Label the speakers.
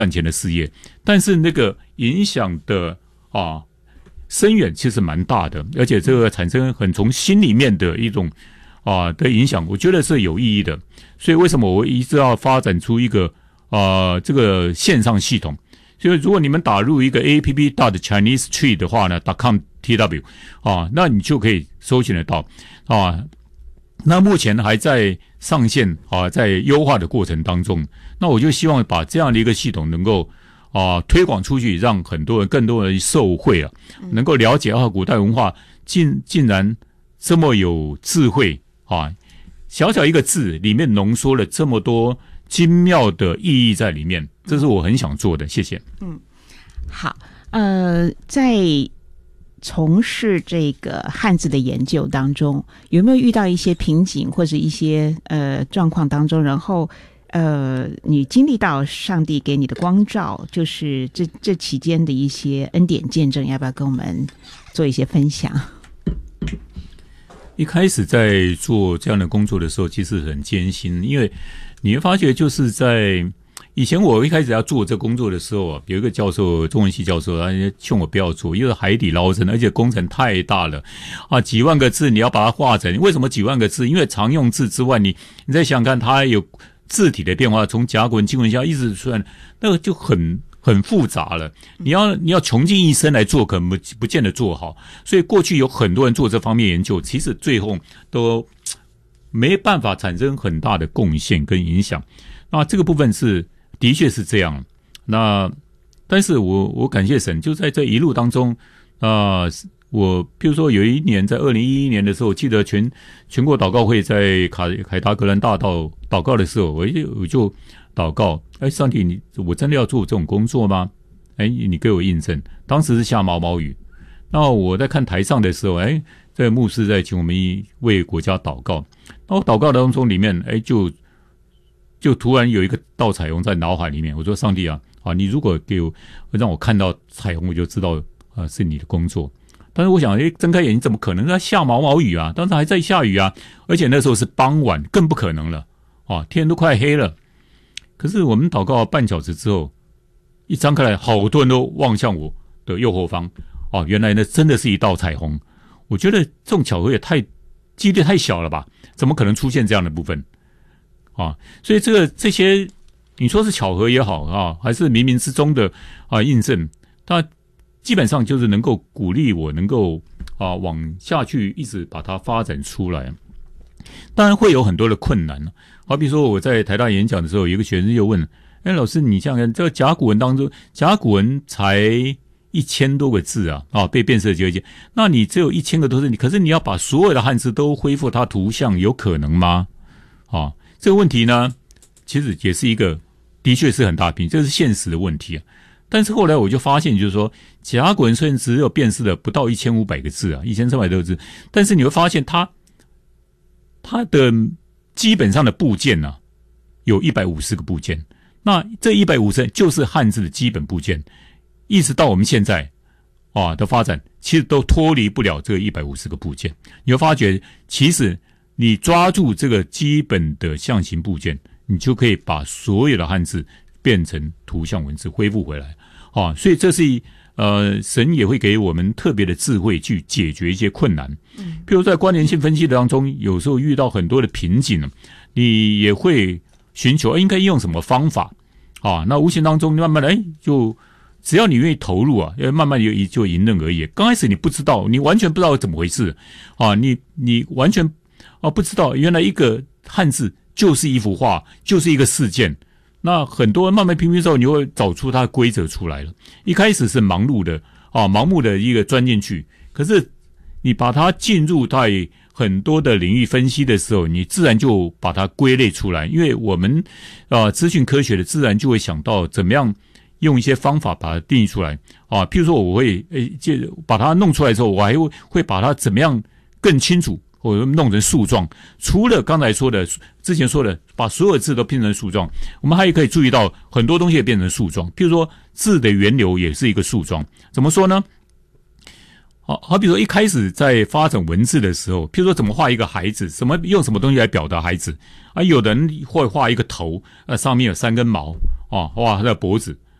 Speaker 1: 赚钱的事业，但是那个影响的深远其实蛮大的，而且这个产生很从心里面的一种的影响，我觉得是有意义的。所以为什么我一直要发展出一个这个线上系统？所以如果你们打入一个 app.chinesetree 的话呢 .com.tw 那你就可以搜寻得到那目前还在上线在优化的过程当中。那我就希望把这样的一个系统能够推广出去，让很多人更多人受惠能够了解古代文化竟然这么有智慧小小一个字里面浓缩了这么多精妙的意义在里面，这是我很想做的。谢谢。
Speaker 2: 好，在从事这个汉字的研究当中，有没有遇到一些瓶颈或者一些状况当中，然后你经历到上帝给你的光照，就是这期间的一些恩典见证，要不要跟我们做一些分享？
Speaker 1: 一开始在做这样的工作的时候，其实很艰辛，因为你会发觉就是在以前我一开始要做这工作的时候有一个教授，中文系教授，他劝我不要做，因为海底捞针，而且工程太大了几万个字你要把它画成，为什么几万个字？因为常用字之外，你再想想看，它有字体的变化，从甲骨文、金文下一直出来，那个就很复杂了。你要穷尽一生来做，可能不见得做好。所以过去有很多人做这方面研究，其实最后都没办法产生很大的贡献跟影响。那这个部分的确是这样。那但是我感谢神，就在这一路当中我比如说有一年在2011年的时候，记得全国祷告会在凯达格兰大道祷告的时候，我就祷告，上帝，我真的要做这种工作吗？你给我印证。当时是下毛毛雨，那我在看台上的时候，这个牧师在请我们为国家祷告，那我祷告当中里面就突然有一个道彩虹在脑海里面，我说上帝你如果让我看到彩虹，我就知道是你的工作。但是我想睁开眼睛怎么可能在下毛毛雨当时还在下雨而且那时候是傍晚，更不可能了天都快黑了。可是我们祷告半小时之后，一张开来，好多人都望向我的右后方原来那真的是一道彩虹。我觉得这种巧合也几率太小了吧，怎么可能出现这样的部分所以这些你说是巧合也好还是冥冥之中的印证，它基本上就是能够鼓励我能够往下去一直把它发展出来。当然会有很多的困难好比说我在台大演讲的时候，有一个学生就问老师，你想想看，这个甲骨文当中，甲骨文才1000多个字被变色结节，那你只有1000个都是你，可是你要把所有的汉字都恢复它图像，有可能吗？这个问题呢，其实也是一个的确是很大瓶，这是现实的问题但是后来我就发现，就是说甲骨文虽然只有辨识了不到1500个字1300多个字，但是你会发现它的基本上的部件有150个部件，那这150就是汉字的基本部件，一直到我们现在的发展，其实都脱离不了这个150个部件。你会发觉，其实你抓住这个基本的象形部件，你就可以把所有的汉字变成图像文字，恢复回来所以这是神也会给我们特别的智慧去解决一些困难。譬如在关联性分析的当中，有时候遇到很多的瓶颈你也会寻求应该用什么方法那无形当中慢慢的就只要你愿意投入慢慢就迎刃而解。刚开始你不知道，你完全不知道怎么回事你完全不知道原来一个汉字就是一幅画，就是一个事件。那很多慢慢拼拼之后，你会找出它的规则出来了。一开始是盲目的一个钻进去，可是你把它进入到很多的领域分析的时候，你自然就把它归类出来。因为我们资讯科学的自然就会想到怎么样用一些方法把它定义出来譬如说我会把它弄出来之后，我还会把它怎么样更清楚或弄成树状。除了刚才之前说的把所有字都拼成树状，我们还可以注意到很多东西也变成树状。譬如说字的源流也是一个树状。怎么说呢？好比说一开始在发展文字的时候，譬如说怎么画一个孩子，用什么东西来表达孩子有的人会画一个头，上面有3根毛画他的脖子